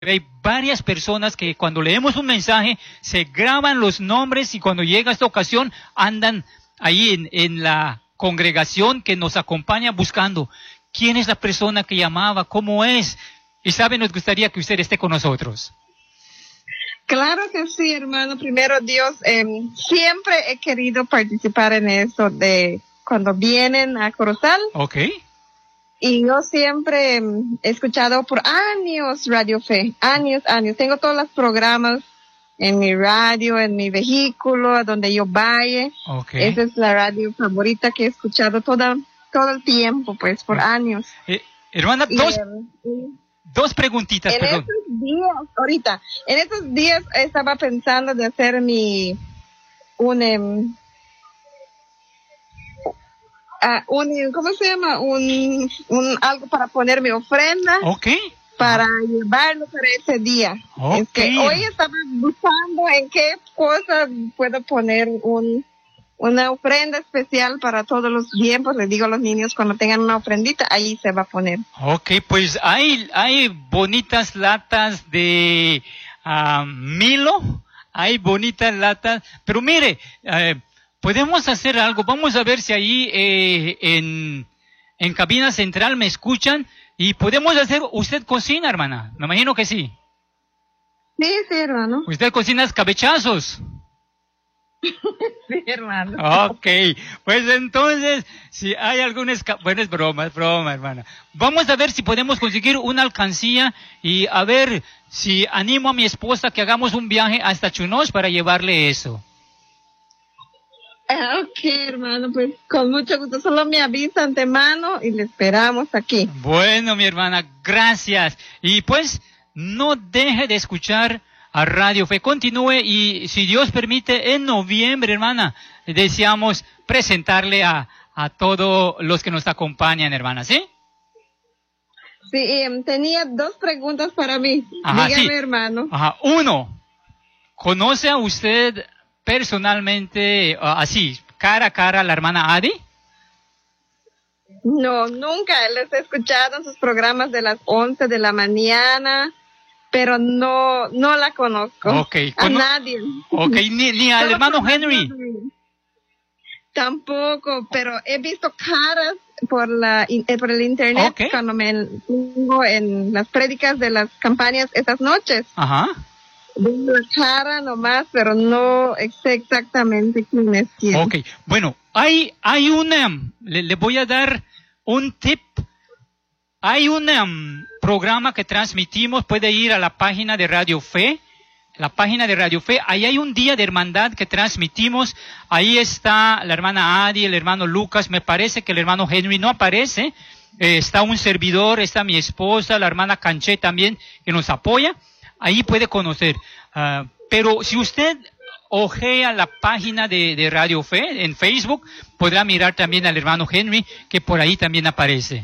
Hay varias personas que cuando leemos un mensaje se graban los nombres y cuando llega esta ocasión andan ahí en la congregación que nos acompaña buscando quién es la persona que llamaba, cómo es. Y sabe, nos gustaría que usted esté con nosotros. Claro que sí, hermano. Primero, Dios, siempre he querido participar en eso de cuando vienen a Corozal. Ok. Y yo siempre he escuchado por años Radio Fe, años. Tengo todos los programas en mi radio, en mi vehículo, a donde yo vaya. Okay. Esa es la radio favorita que he escuchado todo el tiempo, pues, por años. Hermana, dos preguntitas, perdón. En esos días estaba pensando de hacer ¿cómo se llama? Algo para poner mi ofrenda. Okay. Para llevarlo para ese día. Okay. Es que hoy estaba buscando en qué cosa puedo poner una ofrenda especial para todos los tiempos. Les digo a los niños cuando tengan una ofrendita, ahí se va a poner. Ok, pues hay bonitas latas de Milo, hay bonitas latas, pero mire, podemos hacer algo. Vamos a ver si ahí en cabina central me escuchan y podemos hacer. ¿Usted cocina, hermana? Me imagino que sí. Sí, hermano. ¿Usted cocina cabechazos? Sí, hermano. Ok, pues entonces, si hay algún bueno, es broma, hermana. Vamos a ver si podemos conseguir una alcancía y a ver si animo a mi esposa que hagamos un viaje hasta Chunos para llevarle eso. Ok, hermano, pues con mucho gusto. Solo me avisa antemano y le esperamos aquí. Bueno, mi hermana, gracias. Y pues, no deje de escuchar a Radio Fe. Continúe y, si Dios permite, en noviembre, hermana, deseamos presentarle a todos los que nos acompañan, hermana, ¿sí? Sí, tenía dos preguntas para mí. Ajá, dígame, sí. Hermano. Ajá. Uno, ¿conoce a usted personalmente, así, cara a cara, a la hermana Adi? No, nunca. Les he escuchado en sus programas de las 11 de la mañana, pero no la conozco. Okay. A nadie. Ok, ni al hermano Henry. Tampoco, pero he visto caras por el internet. Okay. Cuando me pongo en las prédicas de las campañas estas noches. Ajá. Veo la cara nomás, pero no sé exactamente quién es quién. Ok, bueno, hay le voy a dar un tip. Hay un programa que transmitimos, puede ir a la página de Radio Fe, ahí hay un día de hermandad que transmitimos, ahí está la hermana Adi, el hermano Lucas, me parece que el hermano Henry no aparece, está un servidor, está mi esposa, la hermana Canché también, que nos apoya. Ahí puede conocer. Pero si usted ojea la página de Radio Fe en Facebook, podrá mirar también al hermano Henry, que por ahí también aparece.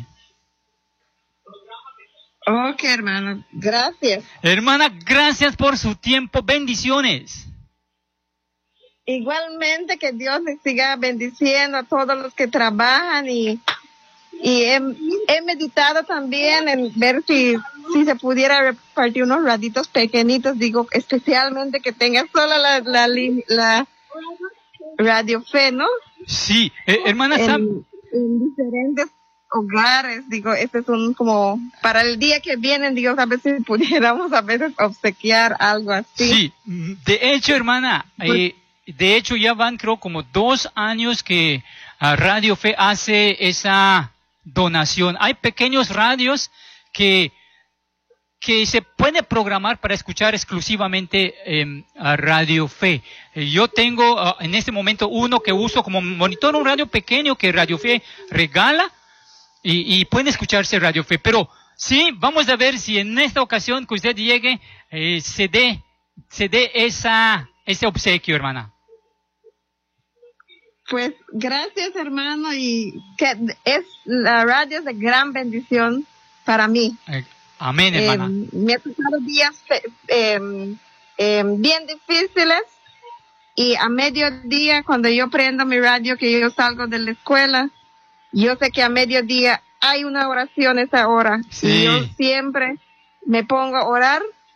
Ok, hermano. Gracias. Hermana, gracias por su tiempo. Bendiciones. Igualmente, que Dios les siga bendiciendo a todos los que trabajan y he meditado también en ver si se pudiera repartir unos raditos pequeñitos, digo, especialmente que tenga solo la Radio Fe, ¿no? Sí, hermana Sam. En diferentes hogares, digo, este es como para el día que vienen, digo, a ver si pudiéramos a veces obsequiar algo así. Sí, de hecho, hermana, de hecho ya van creo como 2 años que Radio Fe hace esa donación. Hay pequeños radios que se puede programar para escuchar exclusivamente a Radio Fe. Yo tengo en este momento uno que uso como monitor, un radio pequeño que Radio Fe regala y puede escucharse Radio Fe. Pero sí, vamos a ver si en esta ocasión que usted llegue se dé ese obsequio, hermana. Pues gracias, hermano, y que la radio es de gran bendición para mí. Amén, hermana. Me ha pasado días bien difíciles y a mediodía, cuando yo prendo mi radio, que yo salgo de la escuela, yo sé que a mediodía hay una oración esa hora. Sí. Y yo siempre me pongo a orar